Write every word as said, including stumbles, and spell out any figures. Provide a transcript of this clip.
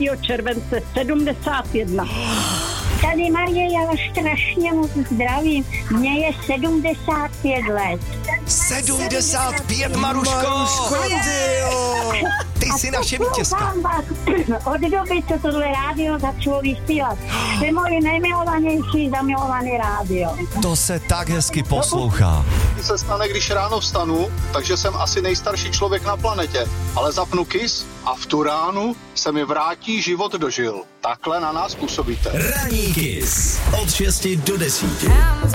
třicátého července sedmdesát jedna. Tady Marie, já vás strašně moc zdravím. Mně je sedmdesát pět let. sedmdesát pět, Maruško! Maruško, jo. Ty jsi naše vítězka. Vás od doby, co tohle rádio začalo vysílat. Jste moje nejmilovanější zamilované rádio. To se tak hezky poslouchá. Se stane, když ráno vstanu, takže jsem asi nejstarší člověk na planetě. Ale zapnu Kiss a v tu ránu se mi vrátí život do žil. Takhle na nás působíte. Ranní Kiss od šesti do desíti.